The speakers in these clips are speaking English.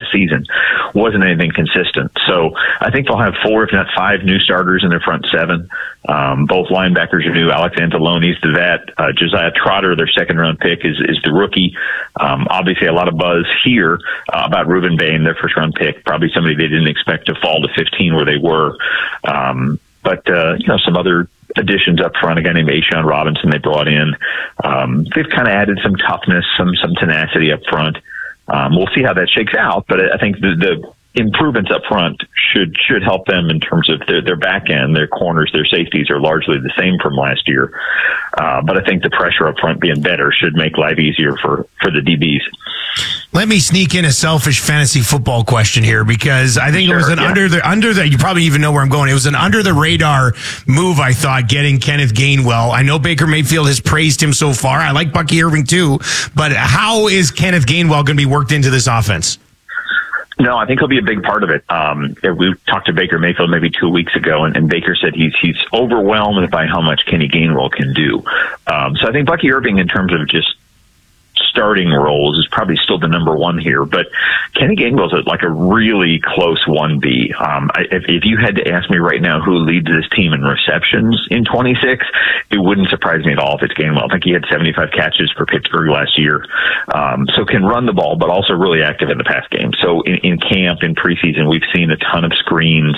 last season wasn't anything consistent. So I think they'll have 4, if not 5, new starters in their front 7. Both linebackers are new. Alex Anzalone's the vet. Josiah Trotter, their second-round pick, is the rookie. Obviously, a lot of buzz here about Reuben Bain, their first-round pick. Probably somebody they didn't expect to fall to 15 where they were. But some other additions up front, a guy named Ashawn Robinson they brought in. They've kind of added some toughness, some tenacity up front. We'll see how that shakes out, but I think the improvements up front should help them in terms of their back end, their corners, their safeties are largely the same from last year. But I think the pressure up front being better should make life easier for the DBs. Let me sneak in a selfish fantasy football question here, because I think it was an under the you probably even know where I'm going. It was an under the radar move, I thought, getting Kenneth Gainwell. I know Baker Mayfield has praised him so far. I like Bucky Irving too, but how is Kenneth Gainwell going to be worked into this offense? No, I think he'll be a big part of it. We talked to Baker Mayfield maybe 2 weeks ago, and Baker said he's overwhelmed by how much Kenny Gainwell can do. So I think Bucky Irving, in terms of just starting roles, is probably still the number one here, but Kenny Gainwell's like a really close 1B. If you had to ask me right now who leads this team in receptions in 26, it wouldn't surprise me at all if it's Gainwell. I think he had 75 catches for Pittsburgh last year. So can run the ball, but also really active in the pass game. So in camp, in preseason, we've seen a ton of screens.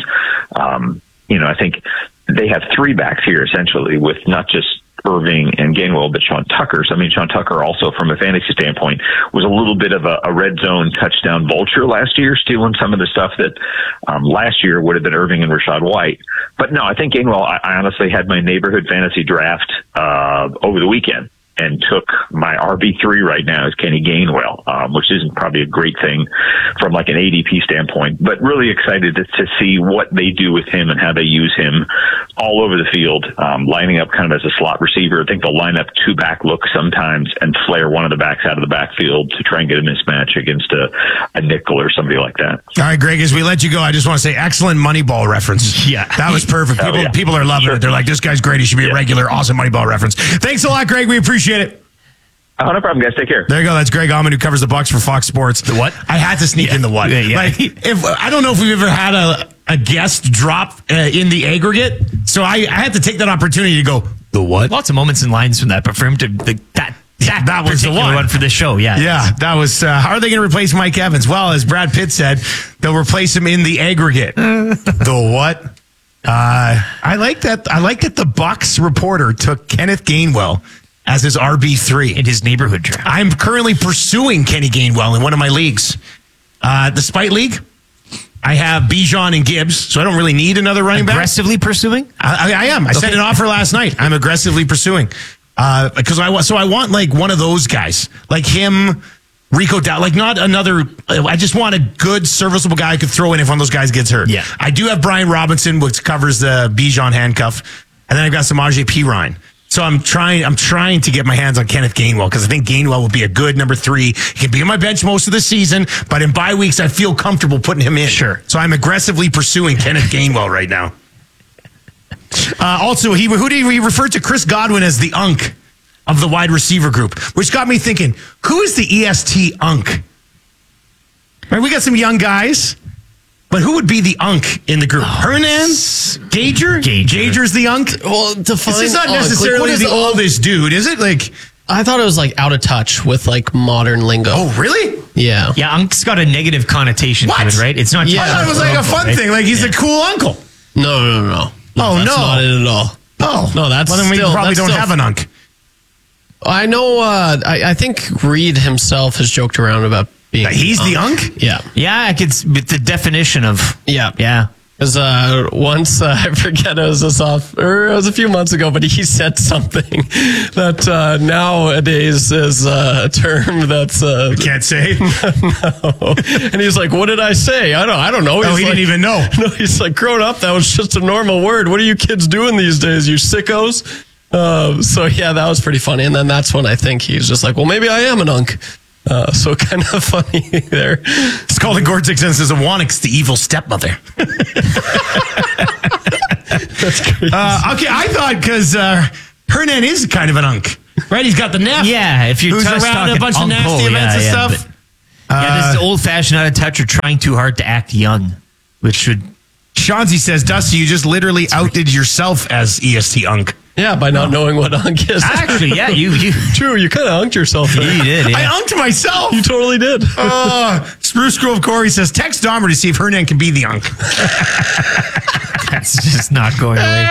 I think they have 3 backs here essentially, with not just Irving and Gainwell, but Sean Tucker. So, Sean Tucker also, from a fantasy standpoint, was a little bit of a red zone touchdown vulture last year, stealing some of the stuff that last year would have been Irving and Rachaad White. But no, I think Gainwell, I honestly had my neighborhood fantasy draft over the weekend, and took my RB3 right now is Kenny Gainwell, which isn't probably a great thing from like an ADP standpoint, but really excited to see what they do with him and how they use him all over the field, lining up kind of as a slot receiver. I think they'll line up 2-back look sometimes and flare one of the backs out of the backfield to try and get a mismatch against a nickel or somebody like that. All right, Greg, as we let you go, I just want to say excellent Moneyball reference. Yeah. That was perfect. People are loving it. They're like, this guy's great. He should be a regular, awesome Moneyball reference. Thanks a lot, Greg. We appreciate it. Oh, no problem, guys. Take care. There you go. That's Greg Allman, who covers the Bucs for Fox Sports. The what? I had to sneak in the what. Yeah. Like, I don't know if we've ever had a guest drop in the aggregate, so I had to take that opportunity to go, the what? Lots of moments and lines from that, but for him to that was the one for this show. Yeah, that was. How are they going to replace Mike Evans? Well, as Brad Pitt said, they'll replace him in the aggregate. The what? I like that. I like that the Bucs reporter took Kenneth Gainwell as his RB3 in his neighborhood draft. I'm currently pursuing Kenny Gainwell in one of my leagues. The Spite League, I have Bijan and Gibbs, so I don't really need another running back. Aggressively pursuing? I am. I sent an offer last night. I'm aggressively pursuing. Because I want like one of those guys, like him, Rico Dow, like not another. I just want a good, serviceable guy I could throw in if one of those guys gets hurt. Yeah. I do have Brian Robinson, which covers the Bijan handcuff, and then I've got Samaje Perine. So I'm trying to get my hands on Kenneth Gainwell, because I think Gainwell will be a good number 3. He can be on my bench most of the season, but in bye weeks I feel comfortable putting him in. Sure. So I'm aggressively pursuing Kenneth Gainwell right now. Also, he referred to Chris Godwin as the Unk of the wide receiver group, which got me thinking, who is the EST Unk? Right, we got some young guys, but who would be the Unk in the group? Hernandez? Gager? Gager's the Unk? Well, he's not necessarily the oldest dude, is it? Like, I thought it was like out of touch with like modern lingo. Oh, really? Yeah. Yeah, Unk's got a negative connotation to it, right? It's not. I thought it was like a fun thing. Like he's a cool uncle. No. That's not it at all. Oh. No, that's well, then we probably don't have an Unk. I know, I think Reed himself has joked around about being he's the Unk? Yeah. Yeah, it's the definition of... Yeah. Because once, I forget, it was a few months ago, but he said something that nowadays is a term that's... you can't say? No. And he's like, what did I say? I don't know. He didn't even know. No, he's like, growing up, that was just a normal word. What are you kids doing these days, you sickos? So, yeah, that was pretty funny. And then that's when I think he's just like, well, maybe I am an Unk. So kind of funny there. Scalding Gore-Tex says a Wanix, the evil stepmother. That's crazy. Okay, I thought because Hernan is kind of an Unk, right? He's got the nephew. Yeah, if you who's around a bunch of nasty events and stuff. This is old-fashioned out of touch or trying too hard to act young, which should... Shanzi says, Dusty, you just literally outed yourself as EST Unk. Yeah, by not knowing what unk is. Actually, yeah, you True, you kind of unked yourself there. you did. Yeah. I unked myself. You totally did. Spruce Grove Corey says, text Dahmer to see if Hernan can be the Unk. That's just not going away.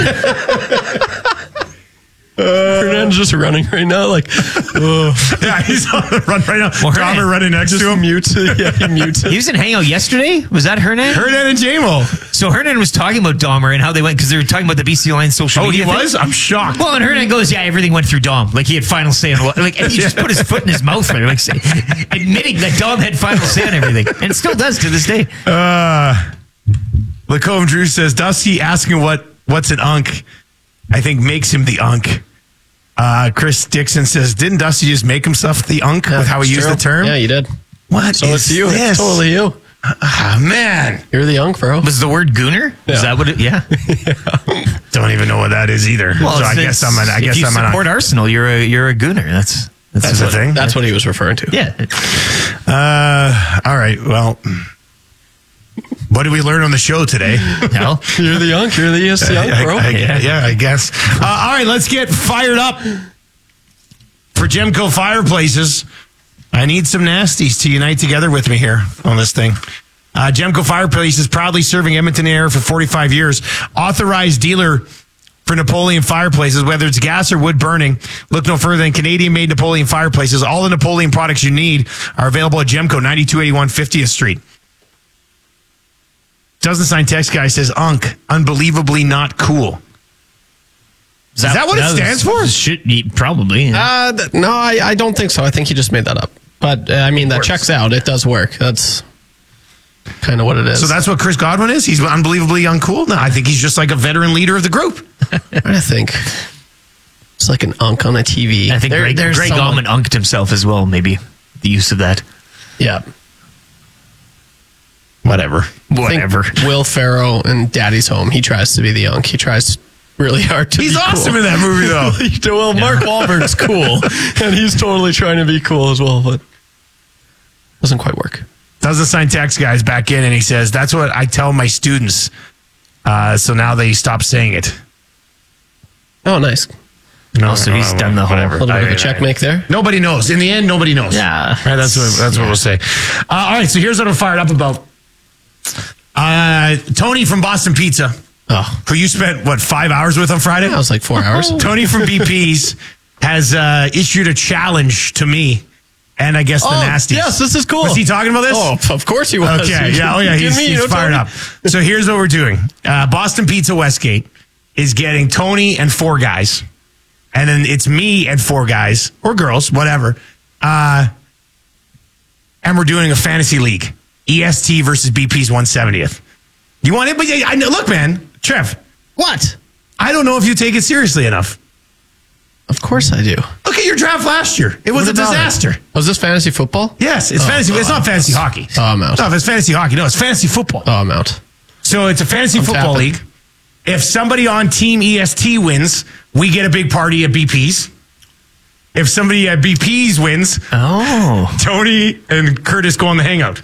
Hernan's just running right now, like, Yeah, he's on the run right now. Well, Dahmer Hernan running next to him. mute. Yeah, he mutes He it. was in Hangout yesterday. Was that Hernan? Hernan and J-Mo. So Hernan was talking about Dahmer and how they went because they were talking about the BC Lions social Oh, he media thing. was? I'm shocked. Well, and Hernan goes, yeah, everything went through Dom. Like he had final say on what, like, and he just put his foot in his mouth there, like admitting that Dom had final say on everything, and still does to this day. Lacombe Drew says, Dusty asking what's an Unk, I think makes him the Unk. Chris Dixon says, didn't Dusty just make himself the Unk with how he used the term? Yeah, you did. What So is it's you. this? It's totally you. Man. You're the unk, bro. Was the word gooner? Is that what it? Yeah. Don't even know what that is either. So I guess I'm an if you support Unk. Arsenal, you're a gooner. That's That's the thing? That's what he was referring to. Yeah. All right. Well, what did we learn on the show today? No. You're the unk. You're the EST unk, bro. I guess. All right, let's get fired up for Gemco Fireplaces. I need some nasties to unite together with me here on this thing. Gemco Fireplaces, proudly serving Edmonton area for 45 years. Authorized dealer for Napoleon Fireplaces, whether it's gas or wood burning. Look no further than Canadian-made Napoleon Fireplaces. All the Napoleon products you need are available at Gemco, 9281 50th Street. Doesn't sign text guy says, Unk, unbelievably not cool. Is that what it stands for? Should be, probably. Yeah. No, I don't think so. I think he just made that up. But, I mean, that checks out. It does work. That's kind of what it is. So that's what Chris Godwin is? He's unbelievably uncool? No, I think he's just like a veteran leader of the group. I think it's like an unk on a TV. I think Greg Allman unked himself as well, maybe, the use of that. Yeah. Whatever. Will Ferrell in Daddy's Home, he tries to be the unk. He tries really hard to He's be awesome cool. in that movie, though. Well, Mark Wahlberg's cool, and he's totally trying to be cool as well, but doesn't quite work. Doesn't sign text guys back in, and he says, that's what I tell my students. So now they stop saying it. Oh, nice. No, So he's done the whole... A little bit of a check make there. Nobody knows. In the end, nobody knows. Yeah. Right, that's what we'll say. All right, so here's what I'm fired up about. Tony from Boston Pizza, who you spent, 5 hours with on Friday? That was like 4 hours. Tony from BP's has issued a challenge to me and I guess the Nasties. Yes, this is cool. Was he talking about this? Oh, of course he was. Okay, yeah, he's fired up. So here's what we're doing. Boston Pizza Westgate is getting Tony and 4 guys. And then it's me and 4 guys, or girls, whatever. And we're doing a fantasy league. EST versus BP's 170th. You want it? But I know, look, man, Trev. What? I don't know if you take it seriously enough. Of course I do. Look at your draft last year. It was a disaster. Was this fantasy football? Yes, it's fantasy. It's not fantasy hockey. Oh, I'm out. No, if it's fantasy hockey, no, it's fantasy football. Oh, I'm out. So it's a fantasy football tapping. league. If somebody on Team EST wins, we get a big party at BP's. If somebody at BP's wins, Tony and Curtis go on the hangout.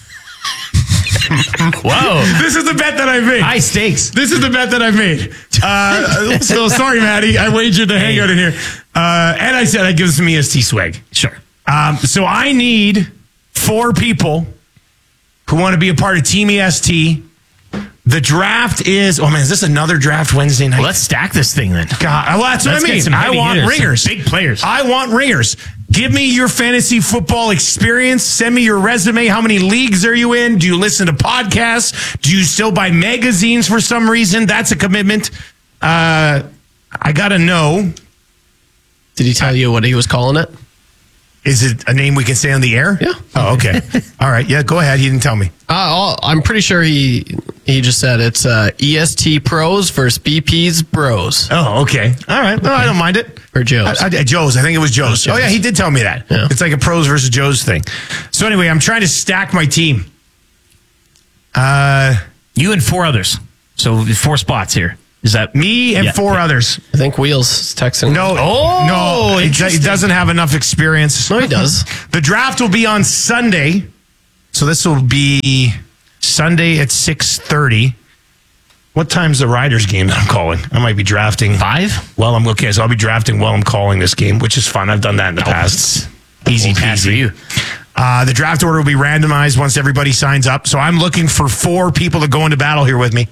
Whoa. This is the bet that I've made. High stakes. This is the bet that I've made. So sorry, Maddie. I wagered the hangout in here. And I said I'd give some EST swag. Sure. So I need 4 people who want to be a part of Team EST. The draft is, is this another draft Wednesday night? Well, let's stack this thing then. God, well, that's what I mean. I want ringers. Big players. I want ringers. Give me your fantasy football experience. Send me your resume. How many leagues are you in? Do you listen to podcasts? Do you still buy magazines for some reason? That's a commitment. I got to know. Did he tell you what he was calling it? Is it a name we can say on the air? Yeah. Oh, okay. All right. Yeah, go ahead. He didn't tell me. I'm pretty sure he just said it's EST Pros versus BP's Bros. Oh, okay. All right. No, I don't mind it. Or Joe's. Joe's. I think it was Joe's. Oh, yeah. He did tell me that. Yeah. It's like a pros versus Joe's thing. So anyway, I'm trying to stack my team. You and 4 others. So 4 spots here. Is that Me and 4 others. I think Wheels is texting. No, he doesn't have enough experience. No, he does. The draft will be on Sunday. So this will be Sunday at 6:30. What time's the Riders game that I'm calling? I might be drafting 5? Well, I'm okay. So I'll be drafting while I'm calling this game, which is fun. I've done that in the past. Easy pass peasy. for you. The draft order will be randomized once everybody signs up. So I'm looking for 4 people to go into battle here with me.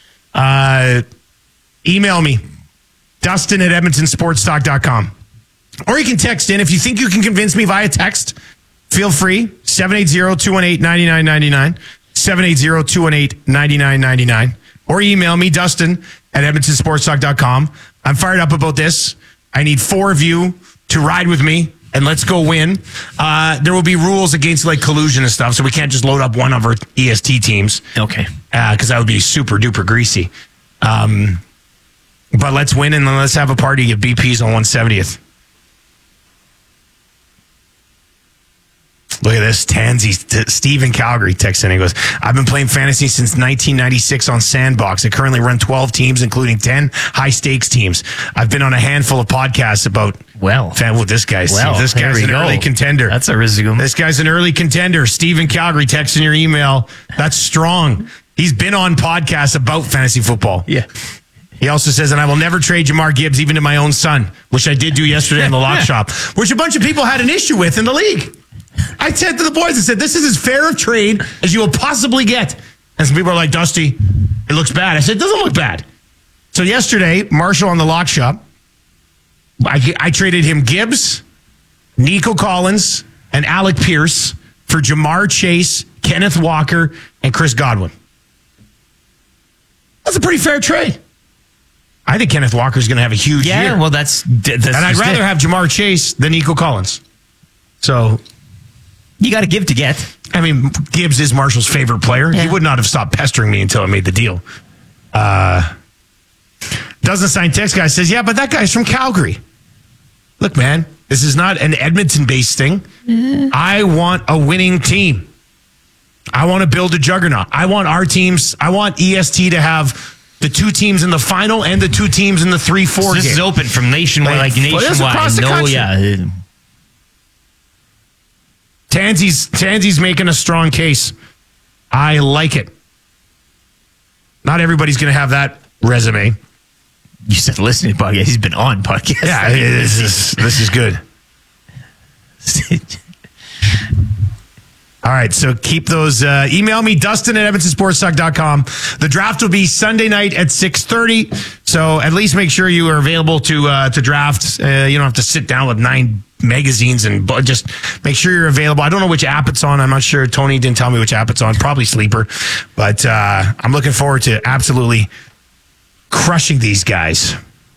Email me, Dustin at edmontonsportstalk.com. Or you can text in. If you think you can convince me via text, feel free. 780-218-9999. 780-218-9999. Or email me, Dustin at edmontonsportstalk.com. I'm fired up about this. I need 4 of you to ride with me, and let's go win. There will be rules against like collusion and stuff, so we can't just load up one of our EST teams. Okay. Because that would be super duper greasy. But let's win, and then let's have a party at BP's on 170th. Look at this. Tansy, Steve in Calgary texts in. He goes, I've been playing fantasy since 1996 on Sandbox. I currently run 12 teams, including 10 high-stakes teams. I've been on a handful of podcasts about... this guy's an early contender. That's a resume. This guy's an early contender. Steve in Calgary, text in your email. That's strong. He's been on podcasts about fantasy football. Yeah. He also says, and I will never trade Jamar Gibbs even to my own son, which I did do yesterday in the lock shop, which a bunch of people had an issue with in the league. I said to the boys, I said, this is as fair a trade as you will possibly get. And some people are like, Dusty, it looks bad. I said, it doesn't look bad. So yesterday, Marshall on the lock shop, I traded him Gibbs, Nico Collins, and Alec Pierce for Jamar Chase, Kenneth Walker, and Chris Godwin. That's a pretty fair trade. I think Kenneth Walker's going to have a huge year. Yeah, well, that's and I'd rather have Jamar Chase than Nico Collins. So... you got to give to get. I mean, Gibbs is Marshall's favorite player. Yeah. He would not have stopped pestering me until I made the deal. Doesn't sign text guy says, yeah, but that guy's from Calgary. Look, man, this is not an Edmonton-based thing. I want a winning team. I want to build a juggernaut. I want our teams. I want EST to have the 2 teams in the final and the 2 teams in the 3-4 game. This is open from nationwide, nationwide. Across the country. Yeah. Tansy's making a strong case. I like it. Not everybody's going to have that resume. You said listening to podcast. He's been on podcast. Yeah, this is good. All right, so keep those. Email me, Dustin at edmontonsportstalk.com. The draft will be Sunday night at 6:30. So at least make sure you are available to draft. You don't have to sit down with 9 magazines and just make sure you're available. I don't know which app it's on. I'm not sure. Tony didn't tell me which app it's on. Probably Sleeper. But I'm looking forward to absolutely crushing these guys.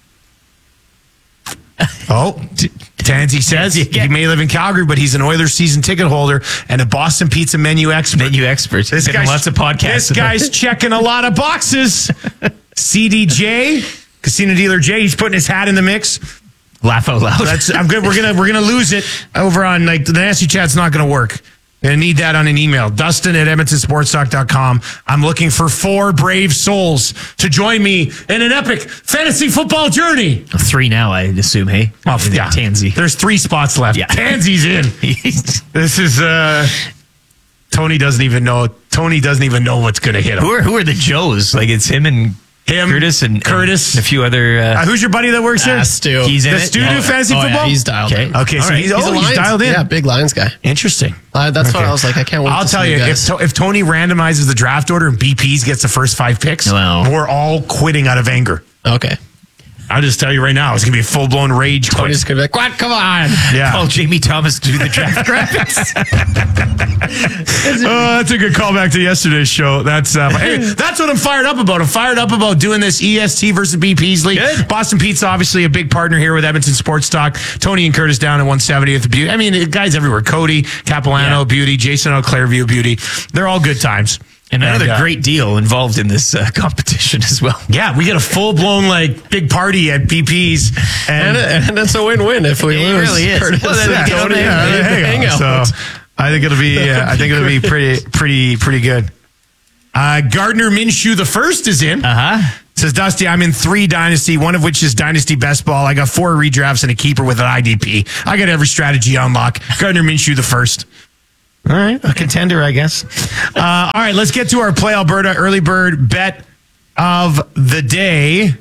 Oh, Tansy says he may live in Calgary, but he's an Oilers season ticket holder and a Boston Pizza menu expert. This guy's lots of podcasts. This guy's checking a lot of boxes. CDJ, Casino Dealer J, he's putting his hat in the mix. Laugh out loud. I'm good. We're gonna lose it over on like the nasty chat's not gonna work. Gonna need that on an email. Dustin at edmontonsportstalk.com. I'm looking for 4 brave souls to join me in an epic fantasy football journey. 3 now, I assume, hey? Oh, yeah. Tansy. There's 3 spots left. Yeah. Tansy's in. This is Tony doesn't even know what's gonna hit him. Who are the Joes? Like it's him and Curtis and a few other. Who's your buddy that works there? Stu. He's in Does Stu do fantasy football? Yeah, he's dialed in. Okay, so he's dialed in. Yeah, big Lions guy. Interesting. That's what I was like. I can't wait. I'll tell you, if Tony randomizes the draft order and BP's gets the first 5 picks, we're all quitting out of anger. Okay. I'll just tell you right now, it's going to be a full-blown rage quit. Tony's going to be like, what? Come on. Yeah. Call Jamie Thomas to do the draft graphics. That's a good callback to yesterday's show. That's what I'm fired up about. I'm fired up about doing this EST versus BP's league. Good. Boston Pizza, obviously a big partner here with Edmonton Sports Talk. Tony and Curtis down at 170th Beauty. I mean, guys everywhere. Cody, Capilano, Beauty, Jason out Clairview Beauty. They're all good times. And another great deal involved in this competition as well. Yeah, we get a full-blown big party at BP's. And it's a win-win if we lose. It really is. Curtis and Tony hang out. So I think it'll be pretty good. Gardner Minshew the first is in. Says Dusty, I'm in 3 Dynasty, one of which is Dynasty Best Ball. I got 4 redrafts and a keeper with an IDP. I got every strategy on lock. Gardner Minshew the first. All right, a contender, I guess. All right, let's get to our Play Alberta early bird bet of the day.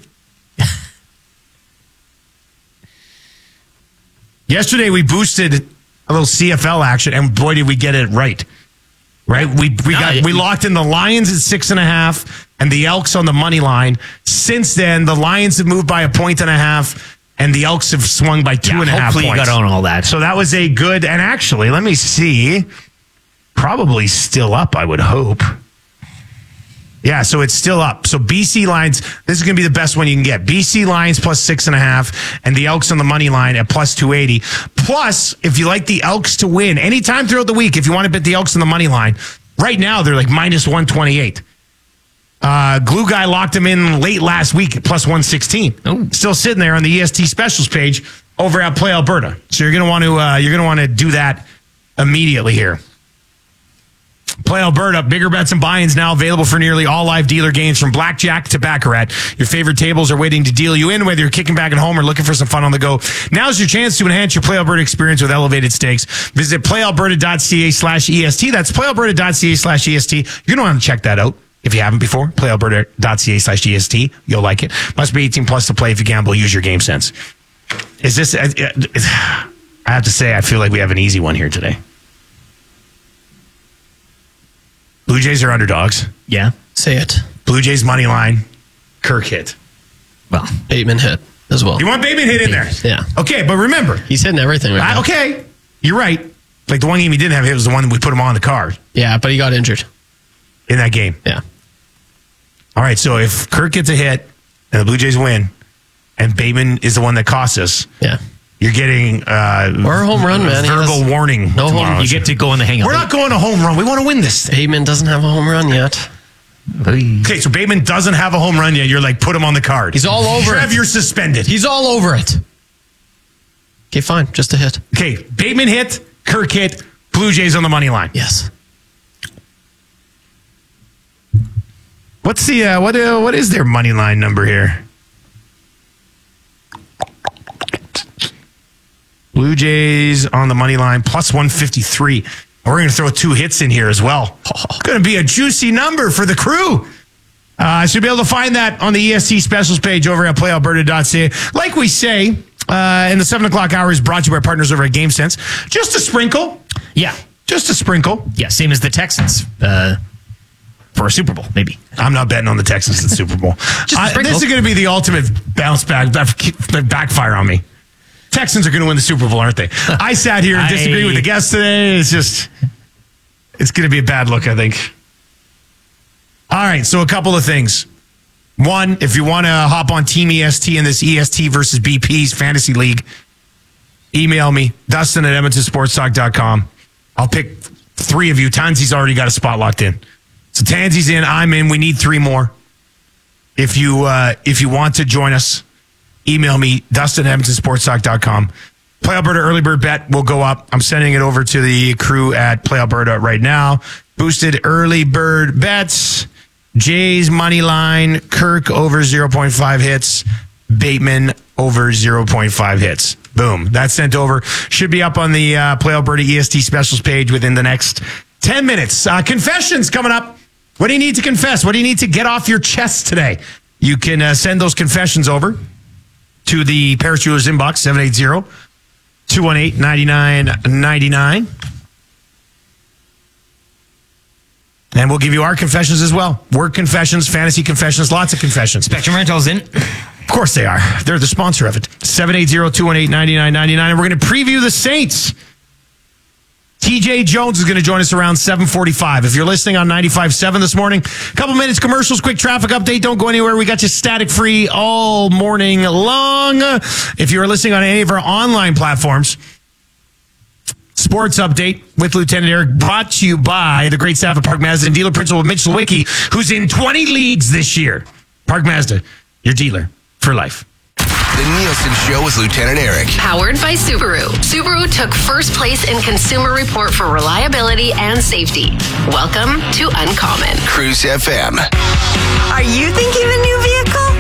Yesterday, we boosted a little CFL action, and boy, did we get it right. Right? We locked in the Lions at 6.5 and the Elks on the money line. Since then, the Lions have moved by 1.5 and the Elks have swung by 2.5 points. Hopefully you got on all that. So that was a good, and actually, let me see. Probably still up, I would hope. Yeah, so it's still up. So BC Lions, this is going to be the best one you can get. BC Lions plus 6.5 and the Elks on the money line at plus 280. Plus, if you like the Elks to win, anytime throughout the week, if you want to bet the Elks on the money line, right now they're like minus 128. Glue Guy locked them in late last week at plus 116. Oh. Still sitting there on the EST specials page over at Play Alberta. So you're going to want to do that immediately here. Play Alberta, bigger bets and buy-ins now available for nearly all live dealer games from blackjack to baccarat. Your favorite tables are waiting to deal you in, whether you're kicking back at home or looking for some fun on the go. Now's your chance to enhance your Play Alberta experience with elevated stakes. Visit playalberta.ca/EST. That's playalberta.ca/EST. You're going to want to check that out if you haven't before. Playalberta.ca/EST. You'll like it. Must be 18 plus to play. If you gamble, use your game sense. Is this? I have to say, I feel like we have an easy one here today. Blue Jays are underdogs. Yeah. Say it. Blue Jays money line. Kirk hit. Well, Bateman hit as well. You want Bateman hit in there? Yeah. Okay, but remember. He's hitting everything right now. Okay, you're right. Like the one game he didn't have hit was the one that we put him on the card Yeah, but he got injured. in that game. Yeah. All right, so if Kirk gets a hit and the Blue Jays win and Bateman is the one that costs us, Yeah. you're getting Or a home run, man. He verbal has warning. no home- tomorrow. you get to go in the hangout. We're not going a home run. We want to win this thing. Bateman doesn't have a home run yet. Okay, so Bateman doesn't have a home run yet. You're like, put him on the card. He's all over Trev, it. you're suspended. He's all over it. Okay, fine. Just a hit. Okay, Bateman hit, Kirk hit, Blue Jays on the money line. Yes. What's the what is their money line number here? Blue Jays on the money line plus 153. We're going to throw 2 hits in here as well. Going to be a juicy number for the crew. Should be able to find that on the EST specials page over at playalberta.ca. Like we say, in the 7 o'clock hour is brought to you by our partners over at GameSense. Just a sprinkle. Yeah. Just a sprinkle. Yeah, same as the Texans for a Super Bowl, maybe. I'm not betting on the Texans in the Super Bowl. Just a sprinkle. This is going to be the ultimate bounce back, backfire on me. Texans are going to win the Super Bowl, aren't they? I sat here and disagreed with the guests today. It's going to be a bad look, I think. All right, so a couple of things. One, if you want to hop on Team EST in this EST versus BP's fantasy league, email me, Dustin at EdmontonSportsTalk.com. I'll pick 3 of you. Tansy's already got a spot locked in. So Tansy's in, I'm in. We need 3 more. If you want to join us, email me, Dustin at EdmontonSportsTalk.com. Play Alberta early bird bet will go up. I'm sending it over to the crew at Play Alberta right now. Boosted early bird bets. Jays money line. Kirk over 0.5 hits. Bateman over 0.5 hits. Boom. That's sent over. Should be up on the Play Alberta EST specials page within the next 10 minutes. Confessions coming up. What do you need to confess? What do you need to get off your chest today? You can send those confessions over to the Paris Jewelers inbox, 780-218-9999. And we'll give you our confessions as well. Work confessions, fantasy confessions, lots of confessions. Spectrum Rentals in. Of course they are. They're the sponsor of it. 780-218-9999. And we're going to preview the Saints. TJ Jones is going to join us around 7:45. If you're listening on 95.7 this morning, a couple minutes commercials, quick traffic update. Don't go anywhere. We got you static free all morning long. If you're listening on any of our online platforms, sports update with Lieutenant Eric brought to you by the great staff at Park Mazda and dealer principal Mitch Lewicki, who's in 20 leagues this year. Park Mazda, your dealer for life. The Nielsen Show with Lieutenant Eric. Powered by Subaru. Subaru took first place in Consumer Report for reliability and safety. Welcome to Uncommon. Cruise FM. Are you thinking of a new vehicle?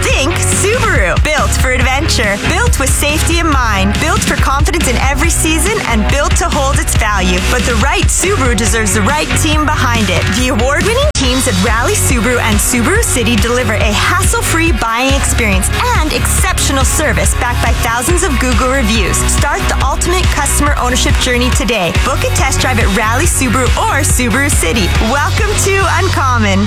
built for adventure, built with safety in mind, built for confidence in every season, and built to hold its value. But the right Subaru deserves the right team behind it. The award-winning teams at Rally Subaru and Subaru City deliver a hassle-free buying experience and exceptional service backed by thousands of Google reviews. Start the ultimate customer ownership journey today. Book a test drive at Rally Subaru or Subaru City. Welcome to Uncommon.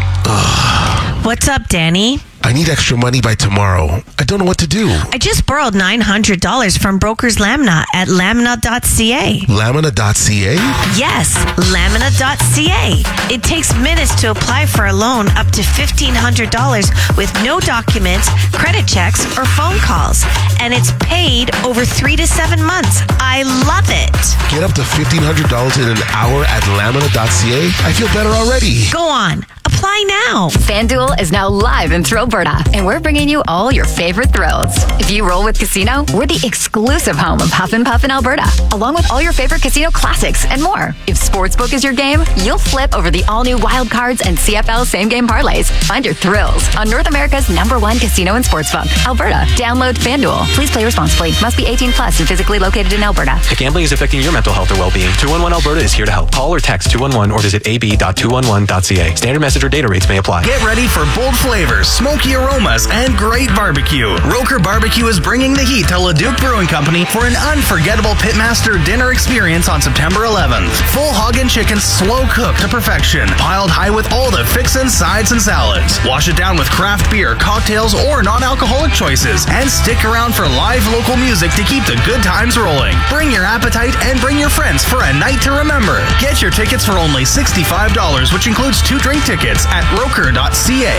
What's up, Danny? I need extra money by tomorrow. I don't know what to do. I just borrowed $900 from Brokers Lamina at lamina.ca. Lamina.ca? Yes, lamina.ca. It takes minutes to apply for a loan up to $1,500 with no documents, credit checks, or phone calls. And it's paid over 3 to 7 months. I love it. Get up to $1,500 in an hour at lamina.ca? I feel better already. Go on. Apply now. FanDuel is now live in Thrillberta, and we're bringing you all your favorite thrills. If you roll with Casino, we're the exclusive home of Huff and Puff in Alberta, along with all your favorite casino classics and more. If Sportsbook is your game, you'll flip over the all-new Wild Cards and CFL same-game parlays. Find your thrills on North America's #1 casino and sportsbook, Alberta. Download FanDuel. Please play responsibly. Must be 18 plus and physically located in Alberta. If gambling is affecting your mental health or well-being, 211 Alberta is here to help. Call or text 211 or visit ab.211.ca. Standard message or data rates may apply. Get ready for bold flavors, smoky aromas, and great barbecue. Roker Barbecue is bringing the heat to Leduc Brewing Company for an unforgettable Pitmaster dinner experience on September 11th. Full hog and chicken slow cooked to perfection, piled high with all the fixins, sides, and salads. Wash it down with craft beer, cocktails, or non-alcoholic choices, and stick around for live local music to keep the good times rolling. Bring your appetite and bring your friends for a night to remember. Get your tickets for only $65, which includes 2 drink tickets at roker.ca.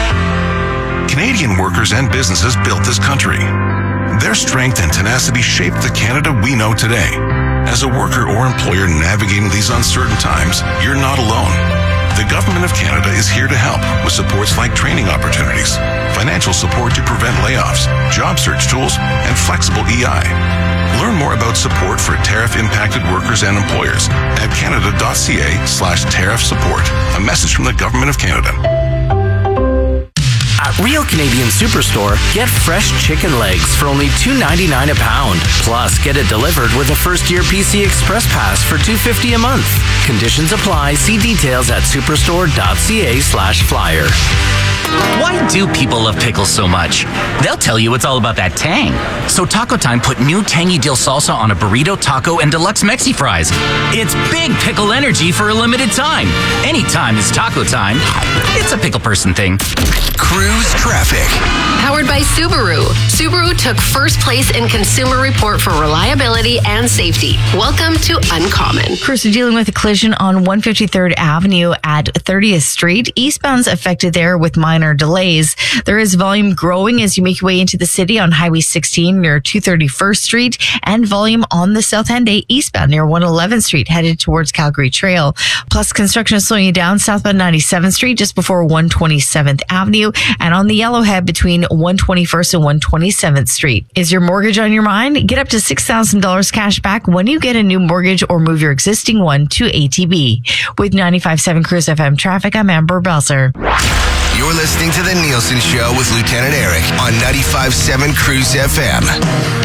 Canadian workers and businesses built this country. Their strength and tenacity shaped the Canada we know today. As a worker or employer navigating these uncertain times, you're not alone. The Government of Canada is here to help with supports like training opportunities, financial support to prevent layoffs, job search tools, and flexible EI. Learn more about support for tariff-impacted workers and employers at canada.ca/tariff support. A message from the Government of Canada. At Real Canadian Superstore, get fresh chicken legs for only $2.99 a pound. Plus, get it delivered with a first-year PC Express Pass for $2.50 a month. Conditions apply. See details at superstore.ca/flyer. Why do people love pickles so much? They'll tell you it's all about that tang. So Taco Time put new tangy dill salsa on a burrito, taco, and deluxe Mexi fries. It's big pickle energy for a limited time. Anytime is taco time. It's a pickle person thing. Cruise traffic. Powered by Subaru. Subaru took first place in Consumer Report for reliability and safety. Welcome to Uncommon. Crews are dealing with a collision on 153rd Avenue at 30th Street. Eastbound's affected there with minor delays. There is volume growing as you make your way into the city on Highway 16 near 231st Street, and volume on the South End eastbound near 111th Street headed towards Calgary Trail. Plus, construction is slowing you down southbound 97th Street just before 127th Avenue, and on the Yellowhead between 121st and 127th Street. Is your mortgage on your mind? Get up to $6,000 cash back when you get a new mortgage or move your existing one to ATB. With 95.7 Cruise FM traffic, I'm Amber Belzer. You're listening to The Nielsen Show with Lieutenant Eric on 95.7 Cruise FM.